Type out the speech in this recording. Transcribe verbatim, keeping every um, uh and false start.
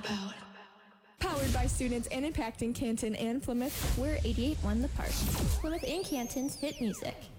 Powered by students and impacting Canton and Plymouth, we're eighty-eight point one The Park. Plymouth and Canton's hit music.